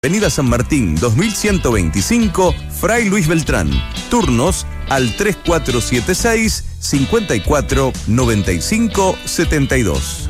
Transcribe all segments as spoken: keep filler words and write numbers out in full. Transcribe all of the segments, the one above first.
Avenida San Martín dos mil ciento veinticinco, Fray Luis Beltrán. Turnos al tres cuatro siete seis, cinco cuatro nueve cinco siete dos.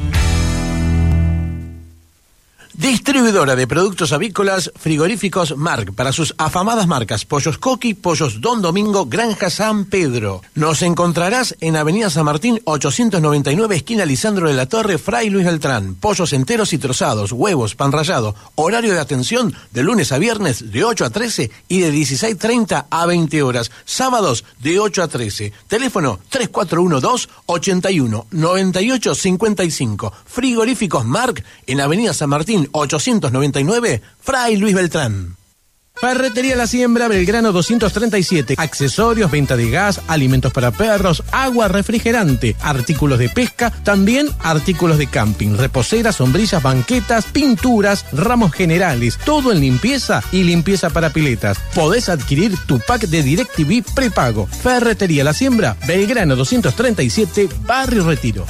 Distribuidora de productos avícolas frigoríficos Marc para sus afamadas marcas Pollos Coqui, Pollos Don Domingo, Granja San Pedro. Nos encontrarás en Avenida San Martín ochocientos noventa y nueve, esquina Lisandro de la Torre, Fray Luis Beltrán. Pollos enteros y trozados, huevos, pan rallado. Horario de atención de lunes a viernes de ocho a trece y de dieciséis treinta a veinte horas. Sábados de ocho a trece. Teléfono tres cuatro uno dos, ocho uno, nueve ocho cinco cinco. Frigoríficos Marc en Avenida San Martín ochocientos noventa y nueve, Fray Luis Beltrán. Ferretería La Siembra, Belgrano doscientos treinta y siete. Accesorios, venta de gas, alimentos para perros, agua refrigerante, artículos de pesca, también artículos de camping, reposeras, sombrillas, banquetas, pinturas, ramos generales, todo en limpieza y limpieza para piletas. Podés adquirir tu pack de DirecTV prepago. Ferretería La Siembra, Belgrano doscientos treinta y siete, Barrio Retiro.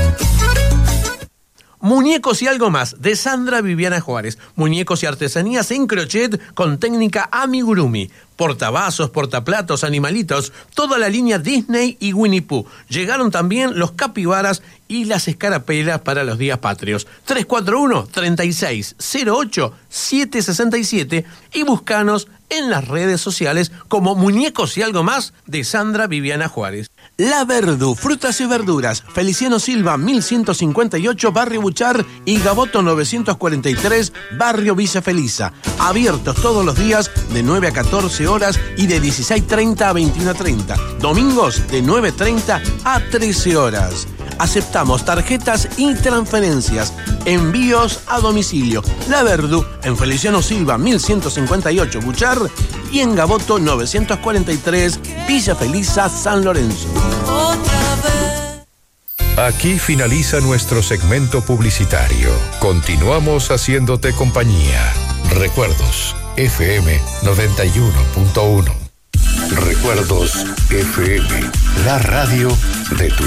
Muñecos y algo más, de Sandra Viviana Juárez. Muñecos y artesanías en crochet con técnica amigurumi. Portavasos, portaplatos, animalitos, toda la línea Disney y Winnie Pooh. Llegaron también los capibaras y las escarapelas para los días patrios. tres cuatro uno, treinta y seis, cero ocho, siete sesenta y siete y buscanos en las redes sociales como Muñecos y algo más de Sandra Viviana Juárez. La Verdu, frutas y verduras, Feliciano Silva mil ciento cincuenta y ocho, Barrio Buchar, y Gaboto novecientos cuarenta y tres, Barrio Villa Felisa. Abiertos todos los días de nueve a catorce horas y de dieciséis treinta a veintiuno treinta. Domingos de nueve treinta a trece horas. Aceptamos tarjetas y transferencias. Envíos a domicilio. La Verdu, en Feliciano Silva mil ciento cincuenta y ocho, Buchar, y en Gaboto novecientos cuarenta y tres, Villa Felisa, San Lorenzo. Aquí finaliza nuestro segmento publicitario. Continuamos haciéndote compañía. Recuerdos F M noventa y uno punto uno. Recuerdos F M, la radio de tus